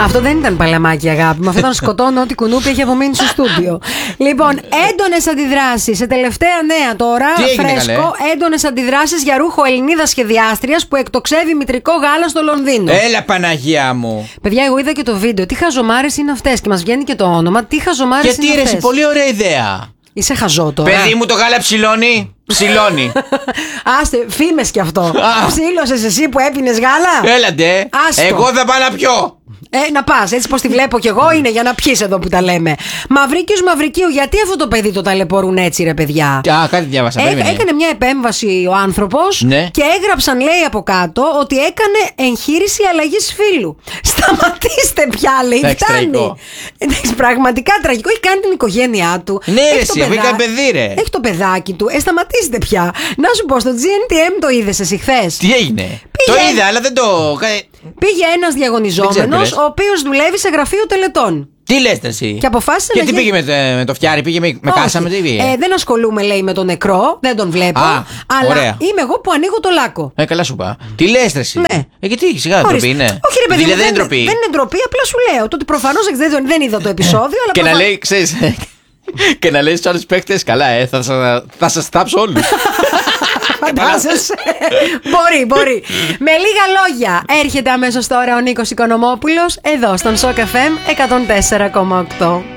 Αυτό δεν ήταν παλαμάκι, αγάπη μου. Αυτό ήταν σκοτώνω ό,τι κουνούπι έχει απομείνει στο στούντιο. Λοιπόν, έντονες αντιδράσεις. Σε τελευταία νέα τώρα, φρέσκο, έντονες αντιδράσεις για ρούχο Ελληνίδας σχεδιάστριας που εκτοξεύει μητρικό γάλα στο Λονδίνο. Έλα, Παναγία μου. Παιδιά, εγώ είδα και το βίντεο. Τι χαζομάρες είναι αυτές. Και μας βγαίνει και το όνομα. Τι χαζομάρες είναι αυτές. Πολύ ωραία ιδέα. Είσαι χαζό τώρα. Παιδί μου, το γάλα ψηλώνει. Ψηλώνει. Άστε, φήμες κι αυτό. Ψήλωσες εσύ που έπινες γάλα. Έλατε. Εγώ θα πάω να πιω. Να πας, έτσι πως τη βλέπω κι εγώ, είναι για να πιείς εδώ που τα λέμε. Μαυρίκιος Μαυρικίου, γιατί αυτό το παιδί το ταλαιπωρούν έτσι, ρε παιδιά? Κάτι διάβασα. Έκανε μια επέμβαση ο άνθρωπος, ναι. Και έγραψαν, λέει από κάτω, ότι έκανε εγχείρηση αλλαγής φύλου. Σταματήστε πια, λέει. Φτάνει. Πραγματικά τραγικό. Έχει κάνει την οικογένειά του. Ναι, εσύ, βρήκα παιδί, ρε. Έχει το παιδάκι του. Σταματήστε πια. Να σου πω, στο GNTM το είδες εσύ χθες? Τι έγινε? Το είδα, αλλά δεν το. Πήγε ένας διαγωνιζόμενος, ο οποίος δουλεύει σε γραφείο τελετών. Τι λες εσύ? Και αποφάσισε γιατί πήγε με το φτιάρι, πήγε με κάσαμε, τι πήγε? Δεν ασχολούμαι, λέει, με τον νεκρό, δεν τον βλέπω. Αλλά ωραία. είμαι εγώ που ανοίγω το λάκκο. Καλά σου είπα. Τι λες εσύ? Ναι. Γιατί σιγά ντροπή είναι? Όχι, ρε παιδί, δεν είναι ντροπή. Δεν είναι ντροπή, απλά σου λέω. Το ότι προφανώς δεν είδα το επεισόδιο. Αλλά και να λέει, ξέρεις. Και να λέει στους άλλους παίκτες, καλά, θα σας τάψω όλους. Φαντάζεσαι. Μπορεί. Με λίγα λόγια, έρχεται αμέσως τώρα ο Νίκος Οικονομόπουλος εδώ στον Shock FM 104,8.